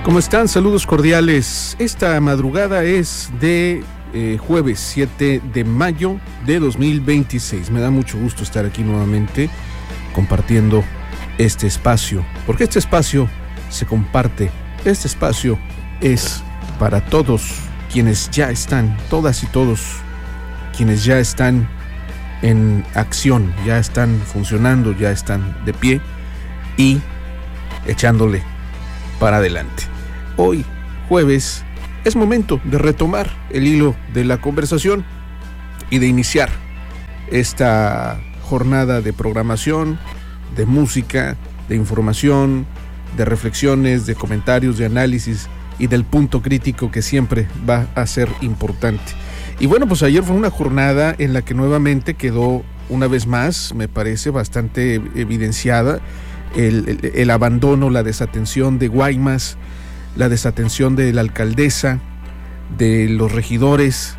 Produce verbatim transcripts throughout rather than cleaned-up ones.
¿Cómo están? Saludos cordiales. Esta madrugada es de eh, jueves siete de mayo de dos mil veintiséis. Me da mucho gusto estar aquí nuevamente compartiendo este espacio, porque este espacio se comparte. Este espacio es para todos quienes ya están, todas y todos quienes ya están en acción, ya están funcionando, ya están de pie y echándole para adelante. Hoy, jueves, es momento de retomar el hilo de la conversación y de iniciar esta jornada de programación, de música, de información, de reflexiones, de comentarios, de análisis y del punto crítico que siempre va a ser importante. Y bueno, pues ayer fue una jornada en la que nuevamente quedó una vez más, me parece bastante evidenciada, el, el, el abandono, la desatención de Guaymas, la desatención de la alcaldesa, de los regidores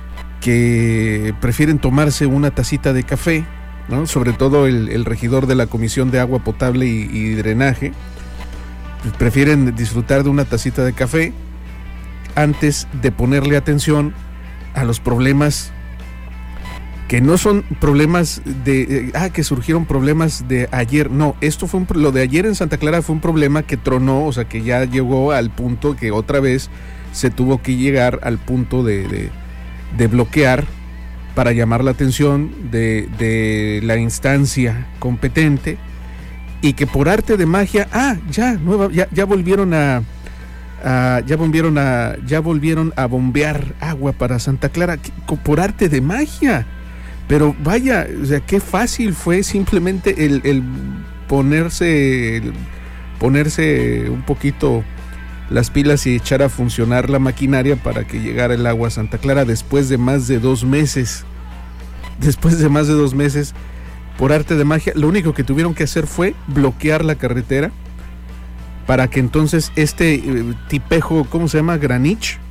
que prefieren tomarse una tacita de café, ¿no? Sobre todo el, el regidor de la Comisión de Agua Potable y, y Drenaje, prefieren disfrutar de una tacita de café antes de ponerle atención a los problemas que no son problemas de, ah, que surgieron problemas de ayer. No, esto fue un, lo de ayer en Santa Clara fue un problema que tronó, o sea, que ya llegó al punto que otra vez se tuvo que llegar al punto de, de, de bloquear para llamar la atención de, de la instancia competente, y que por arte de magia, ah, ya, nueva, ya, ya volvieron a, a ya volvieron a, ya volvieron a bombear agua para Santa Clara, por arte de magia. Pero vaya, o sea, qué fácil fue simplemente el, el ponerse, el ponerse un poquito las pilas y echar a funcionar la maquinaria para que llegara el agua a Santa Clara después de más de dos meses. Después de más de dos meses, por arte de magia, lo único que tuvieron que hacer fue bloquear la carretera para que entonces este eh, tipejo, ¿cómo se llama? Granich,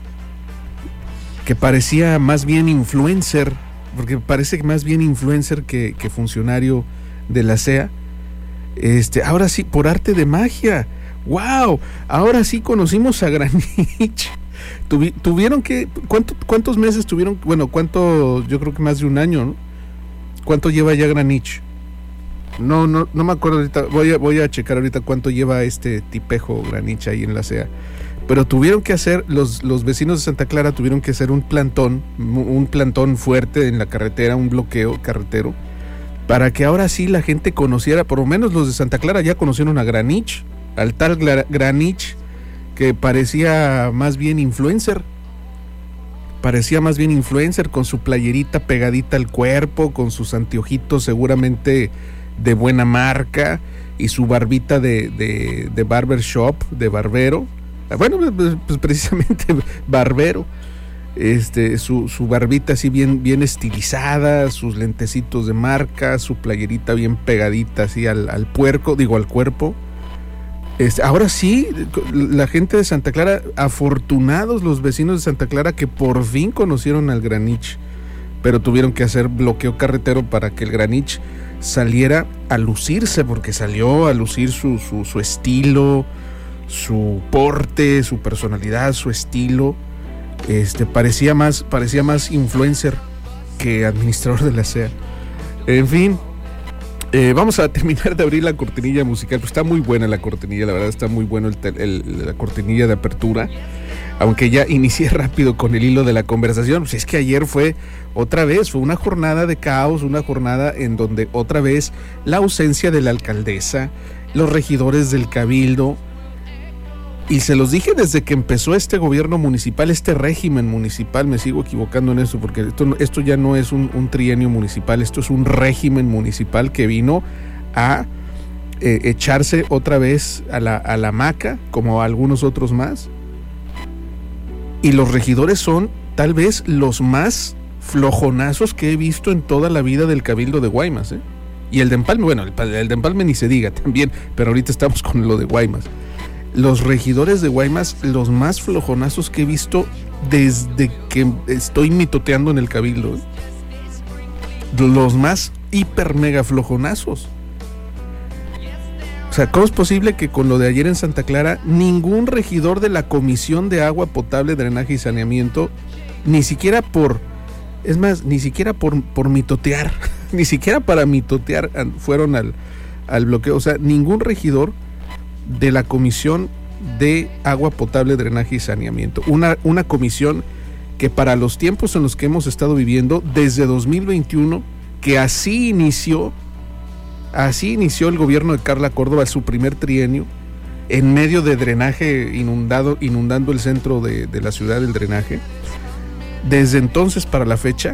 que parecía más bien influencer, porque parece más bien influencer que, que funcionario de la C E A, este, ahora sí, por arte de magia, wow, ahora sí conocimos a Granich. Tuvi, tuvieron que, ¿cuánto, ¿cuántos meses tuvieron? Bueno, cuánto, yo creo que más de un año, ¿no? ¿Cuánto lleva ya Granich? No, no, no me acuerdo ahorita, voy a, voy a checar ahorita cuánto lleva este tipejo Granich ahí en la C E A. Pero tuvieron que hacer, los, los vecinos de Santa Clara tuvieron que hacer un plantón, un plantón fuerte en la carretera, un bloqueo carretero, para que ahora sí la gente conociera, por lo menos los de Santa Clara ya conocieron a Granich, al tal Granich, que parecía más bien influencer, parecía más bien influencer con su playerita pegadita al cuerpo, con sus anteojitos seguramente de buena marca y su barbita de, de, de barbershop, de barbero. Bueno, pues precisamente barbero, este, su, su barbita así bien, bien estilizada, sus lentecitos de marca, su playerita bien pegadita así al, al puerco, digo al cuerpo. Este, ahora sí, la gente de Santa Clara, afortunados los vecinos de Santa Clara que por fin conocieron al Granich, pero tuvieron que hacer bloqueo carretero para que el Granich saliera a lucirse, porque salió a lucir su, su, su estilo, su porte, su personalidad, su estilo. Este parecía más, parecía más influencer que administrador de la C E A. En fin, eh, vamos a terminar de abrir la cortinilla musical. Pues está muy buena la cortinilla, la verdad está muy bueno el, el, la cortinilla de apertura. Aunque ya inicié rápido con el hilo de la conversación, pues es que ayer fue otra vez, fue una jornada de caos, una jornada en donde otra vez la ausencia de la alcaldesa, los regidores del cabildo. Y se los dije desde que empezó este gobierno municipal, este régimen municipal, me sigo equivocando en eso, porque esto, esto ya no es un, un trienio municipal, esto es un régimen municipal que vino a eh, echarse otra vez a la, a la hamaca, como a algunos otros más. Y los regidores son tal vez los más flojonazos que he visto en toda la vida del Cabildo de Guaymas, ¿eh? Y el de Empalme, bueno, el, el de Empalme ni se diga también, pero ahorita estamos con lo de Guaymas. Los regidores de Guaymas, los más flojonazos que he visto desde que estoy mitoteando en el Cabildo, ¿eh? Los más hiper mega flojonazos. O sea, ¿cómo es posible que con lo de ayer en Santa Clara ningún regidor de la Comisión de Agua Potable, Drenaje y Saneamiento, ni siquiera por, es más, ni siquiera por, por mitotear, ni siquiera para mitotear fueron al, al bloqueo? O sea, ningún regidor de la Comisión de Agua Potable, Drenaje y Saneamiento, una, una comisión que para los tiempos en los que hemos estado viviendo desde dos mil veintiuno, que así inició, así inició el gobierno de Carla Córdoba su primer trienio, en medio de drenaje inundado, inundando el centro de, de la ciudad del drenaje, desde entonces para la fecha.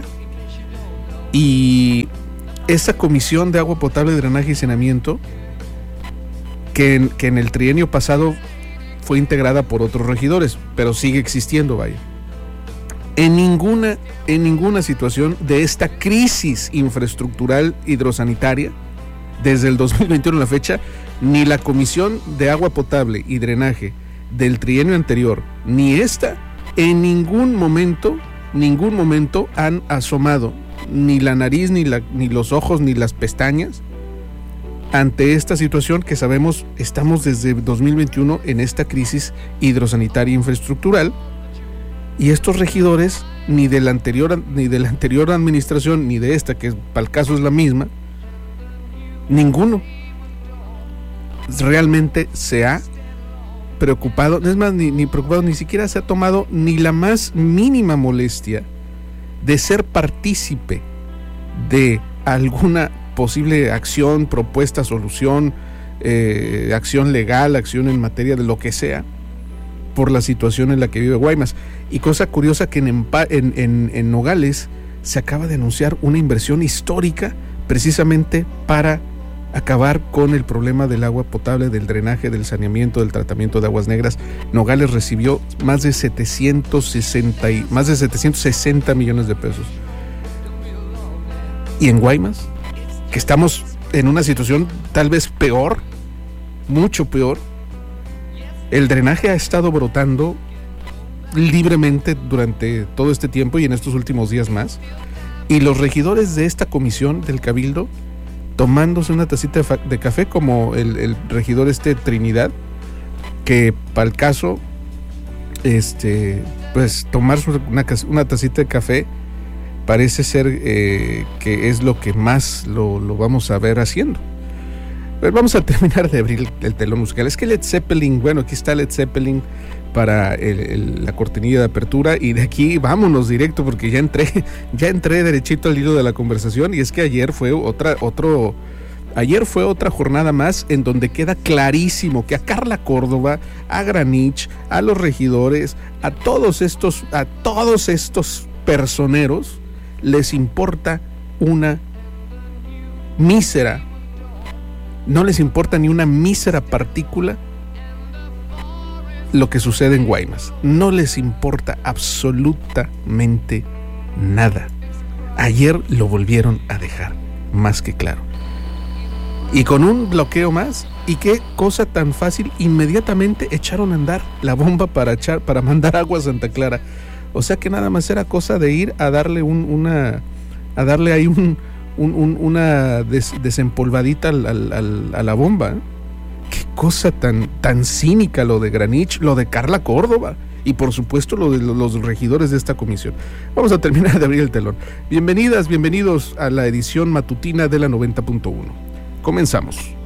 Y esa comisión de agua potable, drenaje y saneamiento, que en, que en el trienio pasado fue integrada por otros regidores, pero sigue existiendo, vaya. En ninguna, en ninguna situación de esta crisis infraestructural hidrosanitaria, desde el dos mil veintiuno a la fecha, ni la Comisión de Agua Potable y Drenaje del trienio anterior, ni esta, en ningún momento, ningún momento han asomado ni la nariz, ni, la, ni los ojos, ni las pestañas ante esta situación que sabemos estamos desde dos mil veintiuno en esta crisis hidrosanitaria infraestructural. Y estos regidores, ni de la anterior, ni de la anterior administración, ni de esta, que para el caso es la misma, ninguno realmente se ha preocupado, es más, ni, ni preocupado, ni siquiera se ha tomado ni la más mínima molestia de ser partícipe de alguna posible acción, propuesta, solución, eh, acción legal, acción en materia de lo que sea, por la situación en la que vive Guaymas. Y cosa curiosa que en, en, en, en Nogales se acaba de anunciar una inversión histórica precisamente para acabar con el problema del agua potable, del drenaje, del saneamiento, del tratamiento de aguas negras. Nogales recibió más de setecientos sesenta y, más de setecientos sesenta millones de pesos. Y en Guaymas, que estamos en una situación tal vez peor, mucho peor, el drenaje ha estado brotando libremente durante todo este tiempo y en estos últimos días más. Y los regidores de esta comisión del Cabildo tomándose una tacita de, fa- de café, como el, el regidor este Trinidad, que para el caso, este, pues tomarse una, una tacita de café parece ser eh, que es lo que más lo, lo vamos a ver haciendo. Pero vamos a terminar de abrir el, el telón musical. Es que Led Zeppelin, bueno, aquí está Led Zeppelin para el, el, la cortinilla de apertura, y de aquí vámonos directo porque ya entré, ya entré derechito al hilo de la conversación. Y es que ayer fue otra, otro, ayer fue otra jornada más en donde queda clarísimo que a Carla Córdoba, a Granich, a los regidores, a todos estos, a todos estos personeros les importa una mísera, no les importa ni una mísera partícula lo que sucede en Guaymas. No les importa absolutamente nada. Ayer lo volvieron a dejar más que claro. Y con un bloqueo más, y qué cosa tan fácil, inmediatamente echaron a andar la bomba para echar, para mandar agua a Santa Clara. O sea que nada más era cosa de ir a darle un, una, a darle ahí un, un, un una des, desempolvadita al, al, al, a la bomba, ¿eh? Qué cosa tan, tan cínica lo de Granich, lo de Carla Córdoba y por supuesto lo de los regidores de esta comisión. Vamos a terminar de abrir el telón. Bienvenidas, bienvenidos a la edición matutina de la noventa punto uno. Comenzamos.